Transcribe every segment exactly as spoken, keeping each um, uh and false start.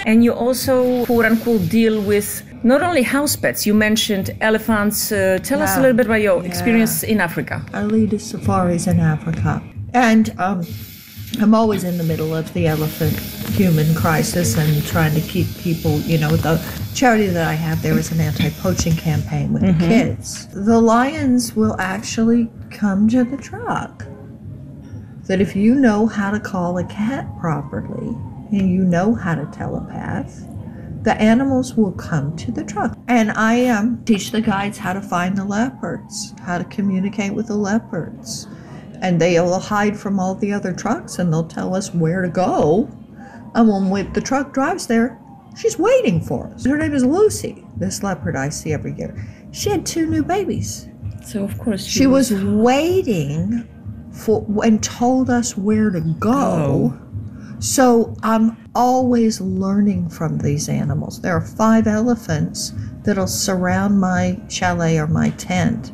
And you also, quote unquote, deal with not only house pets, you mentioned elephants. Uh, tell yeah. us a little bit about your yeah. experience in Africa. I lead safaris in Africa. And um, I'm always in the middle of the elephant-human crisis and trying to keep people, you know, the charity that I have there is an anti-poaching campaign with mm-hmm. the kids. The lions will actually come to the truck. That if you know how to call a cat properly and you know how to telepath, the animals will come to the truck. And I um, teach the guides how to find the leopards, how to communicate with the leopards. And they will hide from all the other trucks and they'll tell us where to go. And when we, the truck drives there, she's waiting for us. Her name is Lucy, this leopard I see every year. She had two new babies. So of course she, she was, was waiting for and told us where to go. Oh. So I'm always learning from these animals. There are five elephants that'll surround my chalet or my tent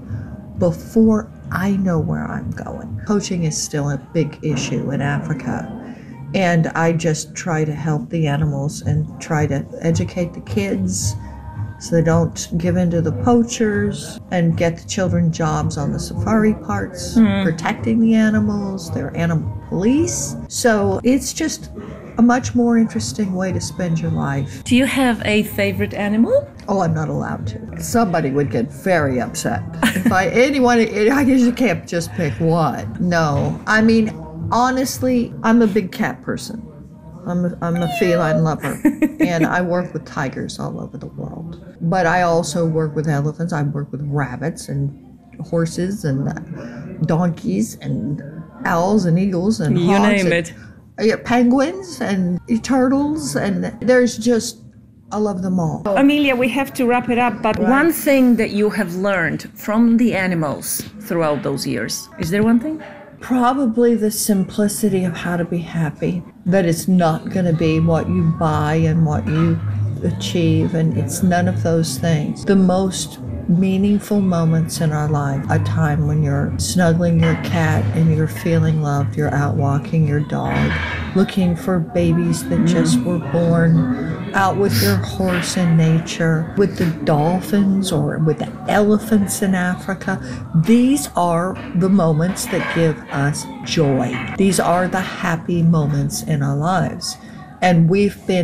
before I know where I'm going. Poaching is still a big issue in Africa. And I just try to help the animals and try to educate the kids so they don't give in to the poachers and get the children jobs on the safari parks, mm. protecting the animals. They're animal police. So it's just a much more interesting way to spend your life. Do you have a favorite animal? Oh, I'm not allowed to. Somebody would get very upset. If I, anyone, I guess you can't just pick one. No, I mean, honestly, I'm a big cat person. I'm a, I'm a feline lover, and I work with tigers all over the world. But I also work with elephants. I work with rabbits and horses and uh, donkeys and owls and eagles and you hawks name and, it. Uh, penguins and turtles, and there's just, I love them all. Amelia, we have to wrap it up, but right. one thing that you have learned from the animals throughout those years, is there one thing? Probably the simplicity of how to be happy, that it's not going to be what you buy and what you achieve, and it's none of those things. The most meaningful moments in our life, a time when you're snuggling your cat and you're feeling loved, you're out walking your dog, looking for babies that just were born, out with your horse in nature, with the dolphins or with the elephants in Africa. These are the moments that give us joy. These are the happy moments in our lives. And we've been